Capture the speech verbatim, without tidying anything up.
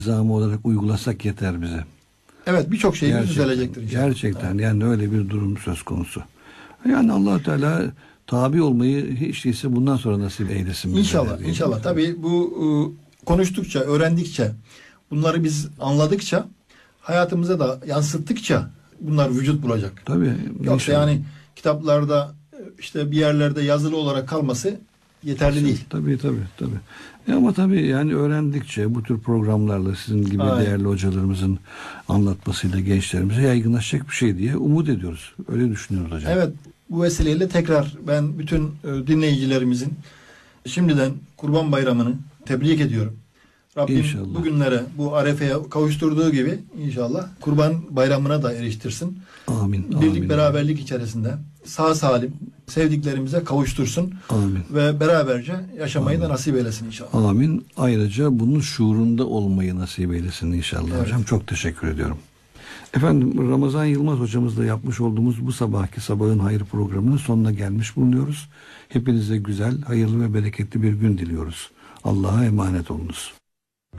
nizamı olarak uygulasak yeter bize. Evet, birçok şeyimiz Gerçekten, düzelecektir inşallah. gerçekten yani öyle bir durum söz konusu. Yani Allah Teala tabi olmayı hiç değilse bundan sonra nasip eylesin bize. İnşallah, diye. inşallah. Tabii bu e, konuştukça, öğrendikçe, bunları biz anladıkça, hayatımıza da yansıttıkça bunlar vücut bulacak. Tabii. Yoksa inşallah. yani kitaplarda işte bir yerlerde yazılı olarak kalması yeterli değil. Tabii tabii tabii. E ama tabii yani öğrendikçe bu tür programlarla sizin gibi Aynen. değerli hocalarımızın anlatmasıyla gençlerimize yaygınlaşacak bir şey diye umut ediyoruz. Öyle düşünüyoruz hocam. Evet, bu vesileyle tekrar ben bütün e, dinleyicilerimizin şimdiden Kurban Bayramı'nı tebrik ediyorum. Rabbim İnşallah. bugünlere, bu arefeye kavuşturduğu gibi inşallah Kurban Bayramı'na da eriştirsin. Amin. Birlik amin. beraberlik içerisinde sağ salim sevdiklerimize kavuştursun. Amin. Ve beraberce yaşamayı Amin. da nasip eylesin inşallah. Amin. Ayrıca bunun şuurunda olmayı nasip eylesin inşallah Evet. hocam. Çok teşekkür ediyorum. Efendim, Ramazan Yılmaz hocamızla yapmış olduğumuz bu sabahki Sabahın Hayır programının sonuna gelmiş bulunuyoruz. Hepinize güzel, hayırlı ve bereketli bir gün diliyoruz. Allah'a emanet olunuz.